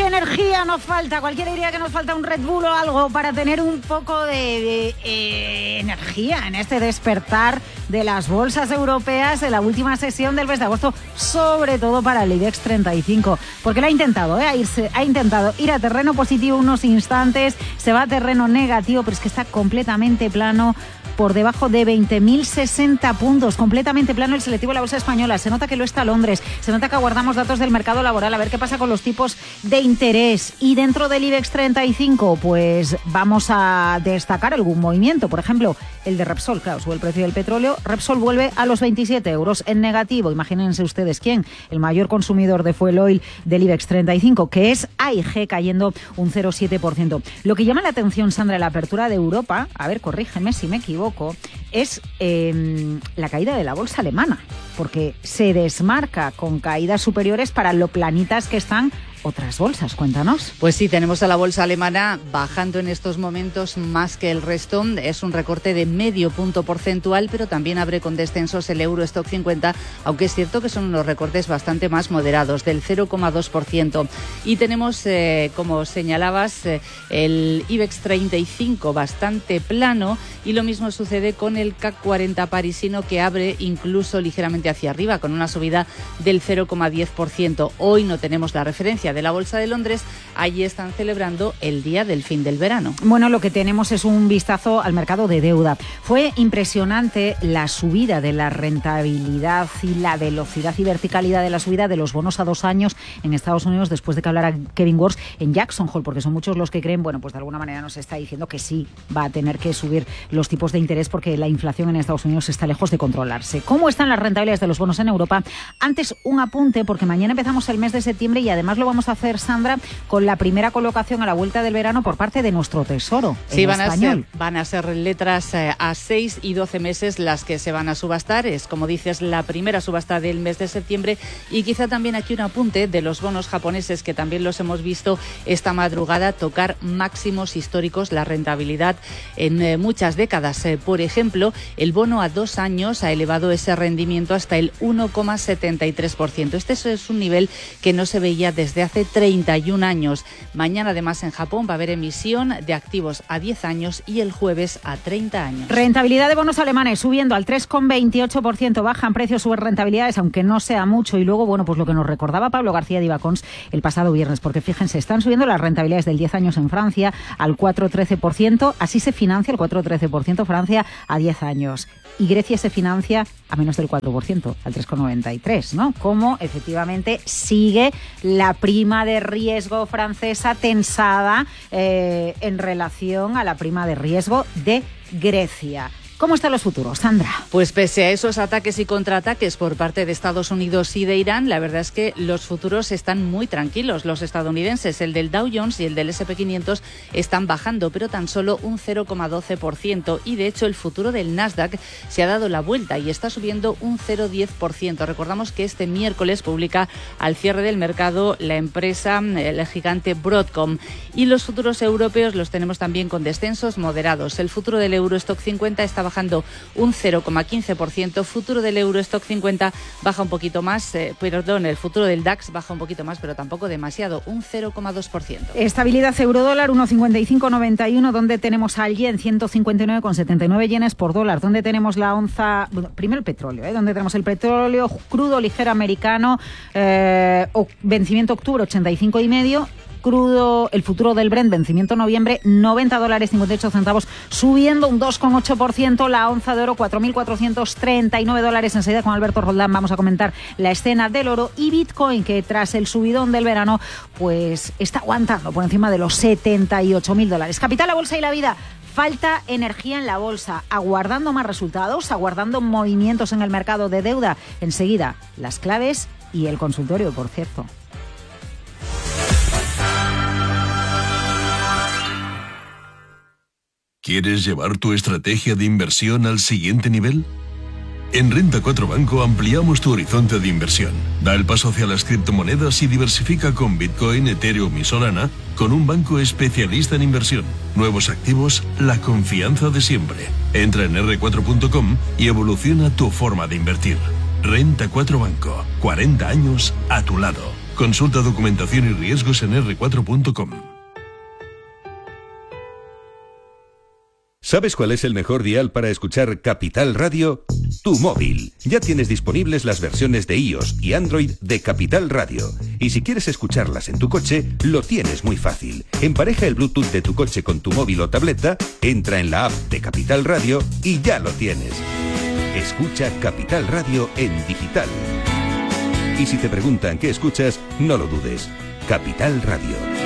energía nos falta. Cualquiera diría que nos falta un Red Bull o algo para tener un poco de energía en este despertar de las bolsas europeas en la última sesión del mes de agosto, sobre todo para el IBEX 35, porque lo ha intentado, ha intentado ir a terreno positivo unos instantes, se va a terreno negativo, pero es que está completamente plano, por debajo de 20.060 puntos, completamente plano el selectivo de la bolsa española. Se nota que lo está Londres, se nota que aguardamos datos del mercado laboral, a ver qué pasa con los tipos de interés. Y dentro del IBEX 35, pues vamos a destacar algún movimiento, por ejemplo, el de Repsol. Claro, sube el precio del petróleo, Repsol vuelve a los 27 euros en negativo. Imagínense ustedes quién, el mayor consumidor de fuel oil del IBEX 35, que es AIG, cayendo un 0,7%. Lo que llama la atención, Sandra, en la apertura de Europa, a ver, corrígeme si me equivoco, es la caída de la bolsa alemana, porque se desmarca con caídas superiores para lo planitas que están otras bolsas. Cuéntanos. Pues sí, tenemos a la bolsa alemana bajando en estos momentos más que el resto. Es un recorte de medio punto porcentual, pero también abre con descensos el Eurostock 50, aunque es cierto que son unos recortes bastante más moderados, del 0,2%. Y tenemos, como señalabas, el IBEX 35 bastante plano, y lo mismo sucede con el CAC 40 parisino, que abre incluso ligeramente hacia arriba, con una subida del 0,10%. Hoy no tenemos la referencia de la Bolsa de Londres, allí están celebrando el día del fin del verano. Bueno, lo que tenemos es un vistazo al mercado de deuda. Fue impresionante la subida de la rentabilidad y la velocidad y verticalidad de la subida de los bonos a 2 años en Estados Unidos, después de que hablara Kevin Warsh en Jackson Hole, porque son muchos los que creen, bueno, pues de alguna manera nos está diciendo que sí va a tener que subir los tipos de interés porque la inflación en Estados Unidos está lejos de controlarse. ¿Cómo están las rentabilidades de los bonos en Europa? Antes, un apunte, porque mañana empezamos el mes de septiembre y además lo vamos a hacer, Sandra, con la primera colocación a la vuelta del verano por parte de nuestro Tesoro. Sí, van a ser letras a 6 y 12 meses las que se van a subastar. Es, como dices, la primera subasta del mes de septiembre. Y quizá también aquí un apunte de los bonos japoneses, que también los hemos visto esta madrugada tocar máximos históricos, la rentabilidad en muchas décadas. Por ejemplo, el bono a 2 años ha elevado ese rendimiento hasta el 1,73%. Este es un nivel que no se veía desde hace 31 años. Mañana, además, en Japón va a haber emisión de activos a 10 años y el jueves a 30 años. Rentabilidad de bonos alemanes subiendo al 3,28%. Bajan precios, suben rentabilidades, aunque no sea mucho. Y luego, bueno, pues lo que nos recordaba Pablo García de Ibacons el pasado viernes, porque fíjense, están subiendo las rentabilidades del 10 años en Francia al 4,13%. Así se financia el 4,13% Francia a 10 años. Y Grecia se financia a menos del 4%, al 3,93%, ¿no? Como efectivamente sigue la prima de riesgo francesa tensada en relación a la prima de riesgo de Grecia. ¿Cómo están los futuros, Sandra? Pues pese a esos ataques y contraataques por parte de Estados Unidos y de Irán, la verdad es que los futuros están muy tranquilos. Los estadounidenses, el del Dow Jones y el del S&P 500, están bajando, pero tan solo un 0,12%. Y de hecho el futuro del Nasdaq se ha dado la vuelta y está subiendo un 0,10%. Recordamos que este miércoles publica al cierre del mercado la empresa, el gigante Broadcom. Y los futuros europeos los tenemos también con descensos moderados. El futuro del Eurostock 50 está bajando un 0,15%, futuro del Eurostock 50 baja un poquito más, el futuro del DAX baja un poquito más, pero tampoco demasiado, un 0,2%. Estabilidad eurodólar 1,5591, donde tenemos al yen 159,79 yenes por dólar, donde tenemos la onza, bueno, primero el petróleo, donde tenemos el petróleo crudo ligero americano, vencimiento octubre 85,5, crudo, el futuro del Brent, vencimiento noviembre, $90.58, subiendo un 2,8%, la onza de oro, $4.439. Enseguida con Alberto Roldán vamos a comentar la escena del oro y Bitcoin, que tras el subidón del verano, pues está aguantando por encima de los $78.000. Capital, la bolsa y la vida. Falta energía en la bolsa, aguardando más resultados, aguardando movimientos en el mercado de deuda. Enseguida, las claves y el consultorio, por cierto. ¿Quieres llevar tu estrategia de inversión al siguiente nivel? En Renta 4 Banco ampliamos tu horizonte de inversión. Da el paso hacia las criptomonedas y diversifica con Bitcoin, Ethereum y Solana con un banco especialista en inversión. Nuevos activos, la confianza de siempre. Entra en r4.com y evoluciona tu forma de invertir. Renta 4 Banco, 40 años a tu lado. Consulta documentación y riesgos en r4.com. ¿Sabes cuál es el mejor dial para escuchar Capital Radio? Tu móvil. Ya tienes disponibles las versiones de iOS y Android de Capital Radio. Y si quieres escucharlas en tu coche, lo tienes muy fácil. Empareja el Bluetooth de tu coche con tu móvil o tableta, entra en la app de Capital Radio y ya lo tienes. Escucha Capital Radio en digital. Y si te preguntan qué escuchas, no lo dudes. Capital Radio.